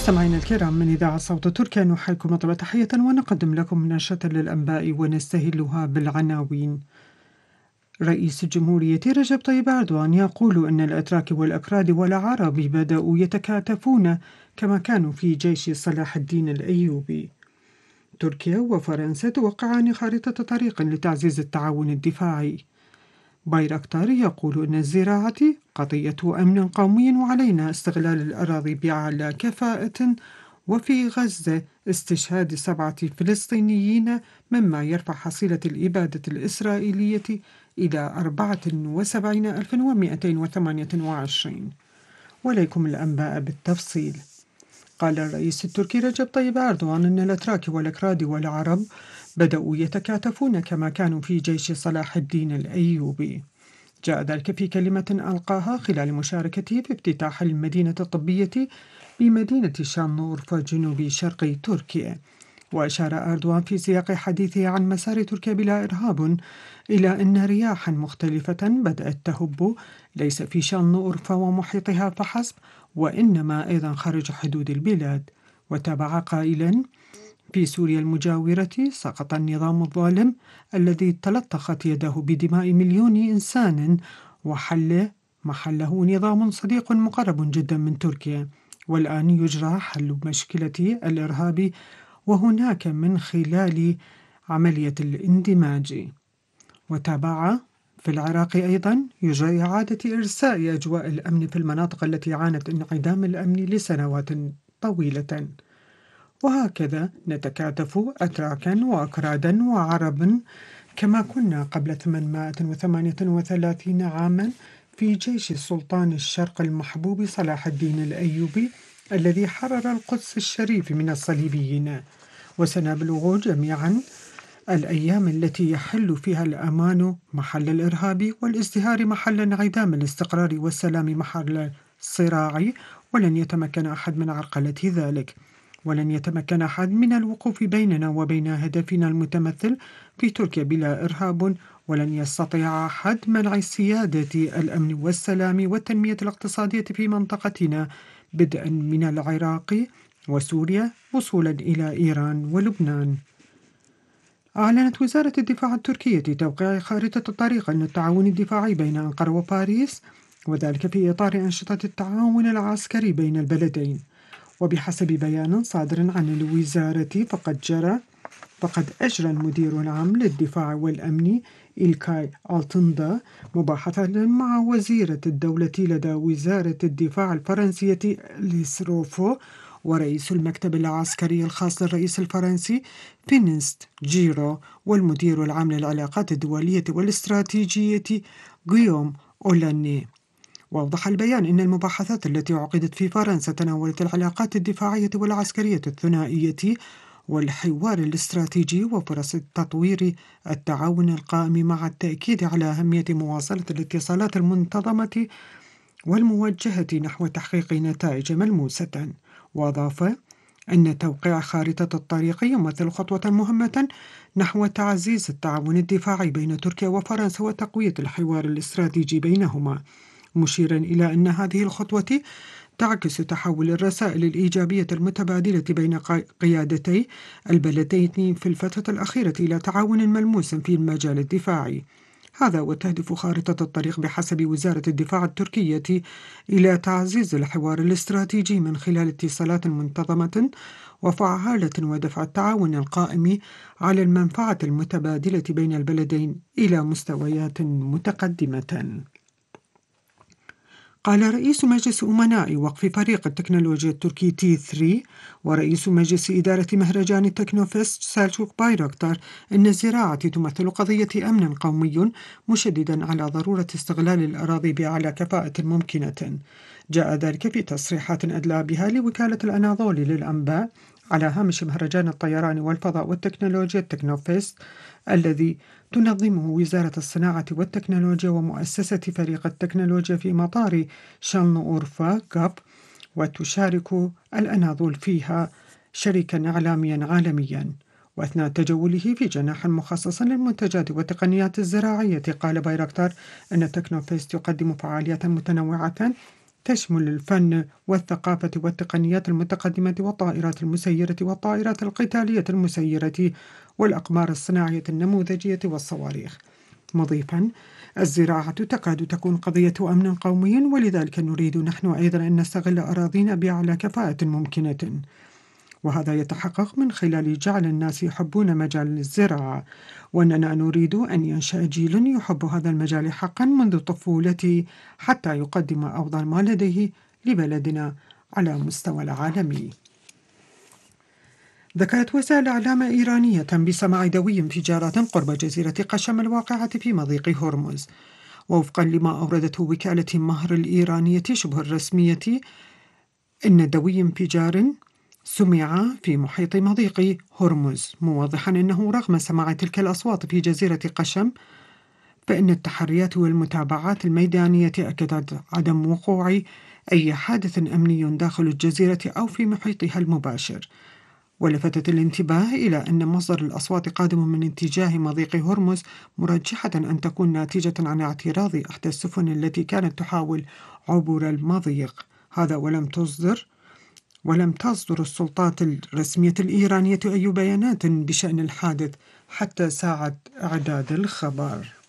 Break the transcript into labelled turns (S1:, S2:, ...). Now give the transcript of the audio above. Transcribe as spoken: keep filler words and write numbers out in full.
S1: مستمعينا الكرام من إذاعة صوت تركيا نحييكم طيب تحية ونقدم لكم نشرة للأنباء ونستهلها بالعناوين. رئيس الجمهورية رجب طيب أردوغان يقول أن الأتراك والأكراد والعرب بدأوا يتكاتفون كما كانوا في جيش صلاح الدين الأيوبي. تركيا وفرنسا توقعان خارطة طريق لتعزيز التعاون الدفاعي. بايركتار يقول أن الزراعة قضية أمن قومي وعلينا استغلال الأراضي بأعلى كفاءة. وفي غزة استشهاد سبعة فلسطينيين مما يرفع حصيلة الإبادة الإسرائيلية إلى أربعة وسبعين ألفا ومئتين وثمانية وعشرين. وليكم الأنباء بالتفصيل. قال الرئيس التركي رجب طيب أردوغان أن الأتراك والأكراد والعرب بدأوا يتكاتفون كما كانوا في جيش صلاح الدين الأيوبي. جاء ذلك في كلمة ألقاها خلال مشاركته في افتتاح المدينة الطبية بمدينة شانلورفا جنوب شرق تركيا. وأشار أردوغان في سياق حديثه عن مسار تركيا بلا إرهاب إلى أن رياحا مختلفة بدأت تهب ليس في شانلورفا ومحيطها فحسب وإنما أيضا خارج حدود البلاد. وتابع قائلا: في سوريا المجاورة سقط النظام الظالم الذي تلطخت يده بدماء مليون إنسان وحل محله نظام صديق مقرب جدا من تركيا، والآن يجرى حل مشكلة الإرهاب وهناك من خلال عملية الاندماج. وتابع: في العراق أيضا يجرى إعادة إرساء أجواء الأمن في المناطق التي عانت انعدام الأمن لسنوات طويلة. وهكذا نتكاتف أتراكا وأكرادا وعربا كما كنا قبل ثمانمائة وثمانية وثلاثين عاما في جيش سلطان الشرق المحبوب صلاح الدين الأيوبي الذي حرر القدس الشريف من الصليبيين. وسنبلغ جميعا الأيام التي يحل فيها الأمان محل الإرهاب والازدهار محل انعدام الاستقرار والسلام محل الصراع، ولن يتمكن أحد من عرقلة ذلك، ولن يتمكن أحد من الوقوف بيننا وبين هدفنا المتمثل في تركيا بلا إرهاب، ولن يستطيع أحد منع سيادة الأمن والسلام والتنمية الاقتصادية في منطقتنا بدءا من العراق وسوريا وصولا إلى إيران ولبنان. أعلنت وزارة الدفاع التركية توقيع خارطة الطريق للتعاون الدفاعي بين أنقرة وباريس، وذلك في إطار أنشطة التعاون العسكري بين البلدين. وبحسب بيان صادر عن الوزارة فقد جرى فقد أجرى المدير العام للدفاع والأمن إلكاي ألتندا مباحثة مع وزيرة الدولة لدى وزارة الدفاع الفرنسية ليسروفو ورئيس المكتب العسكري الخاص للرئيس الفرنسي فينيست جيرو والمدير العام للعلاقات الدولية والاستراتيجية غيوم أولاني. وأوضح البيان أن المباحثات التي عقدت في فرنسا تناولت العلاقات الدفاعية والعسكرية الثنائية والحوار الاستراتيجي وفرص تطوير التعاون القائم مع التأكيد على أهمية مواصلة الاتصالات المنتظمة والموجهة نحو تحقيق نتائج ملموسة. وأضاف أن توقيع خارطة الطريق يمثل خطوة مهمة نحو تعزيز التعاون الدفاعي بين تركيا وفرنسا وتقوية الحوار الاستراتيجي بينهما، مشيرا إلى أن هذه الخطوة تعكس تحول الرسائل الإيجابية المتبادلة بين قيادتي البلدين في الفترة الأخيرة إلى تعاون ملموس في المجال الدفاعي. هذا وتهدف خارطة الطريق بحسب وزارة الدفاع التركية إلى تعزيز الحوار الاستراتيجي من خلال اتصالات منتظمة وفعالة ودفع التعاون القائم على المنفعة المتبادلة بين البلدين إلى مستويات متقدمة. قال رئيس مجلس أمناء وقف فريق التكنولوجيا التركي تي ثلاثة ورئيس مجلس إدارة مهرجان التكنوفيست سيلجوك بايركتار أن الزراعة تمثل قضية أمن قومي، مشددا على ضرورة استغلال الأراضي بأعلى كفاءة ممكنة. جاء ذلك في تصريحات أدلى بها لوكالة الأناضولي للأنباء على هامش مهرجان الطيران والفضاء والتكنولوجيا التكنوفيست الذي تنظمه وزارة الصناعة والتكنولوجيا ومؤسسة فريق التكنولوجيا في مطار شانلورفا غاب، وتشارك الأناضول فيها شريكا إعلاميا عالميا. وأثناء تجوله في جناح مخصص للمنتجات والتقنيات الزراعية قال بايركتار أن تكنوفيست يقدم فعاليات متنوعة تشمل الفن والثقافة والتقنيات المتقدمة والطائرات المسيرة والطائرات القتالية المسيرة والأقمار الصناعية النموذجية والصواريخ، مضيفا: الزراعة تكاد تكون قضية أمن قومي، ولذلك نريد نحن أيضا أن نستغل أراضينا بأعلى كفاءة ممكنة، وهذا يتحقق من خلال جعل الناس يحبون مجال الزراعة، وأننا نريد أن ينشأ جيل يحب هذا المجال حقا منذ طفولته حتى يقدم أفضل ما لديه لبلدنا على مستوى العالمي. ذكرت وسائل إعلام إيرانية بسماع دوي انفجارات قرب جزيرة قشم الواقعة في مضيق هرمز، ووفقا لما أوردته وكالة مهر الإيرانية شبه الرسمية، إن دوي انفجار سمع في محيط مضيق هرمز، موضحا أنه رغم سماع تلك الأصوات في جزيرة قشم فإن التحريات والمتابعات الميدانية أكدت عدم وقوع أي حادث أمني داخل الجزيرة أو في محيطها المباشر. ولفتت الانتباه إلى أن مصدر الأصوات قادم من اتجاه مضيق هرمز، مرجحة أن تكون ناتجة عن اعتراض إحدى السفن التي كانت تحاول عبور المضيق. هذا ولم تصدر ولم تصدر السلطات الرسمية الإيرانية أي بيانات بشأن الحادث حتى ساعة إعداد الخبر.